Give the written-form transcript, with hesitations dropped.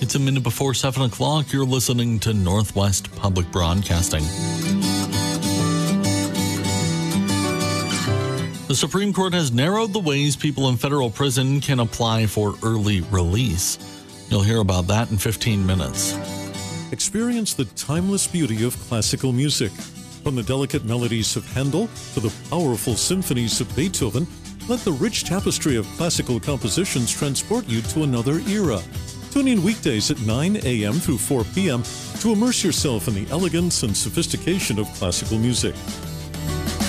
It's a minute before 7 o'clock. You're listening to Northwest Public Broadcasting. The Supreme Court has narrowed the ways people in federal prison can apply for early release. You'll hear about that in 15 minutes. Experience the timeless beauty of classical music. From the delicate melodies of Handel to the powerful symphonies of Beethoven, let the rich tapestry of classical compositions transport you to another era. Tune in weekdays at 9 a.m. through 4 p.m. to immerse yourself in the elegance and sophistication of classical music.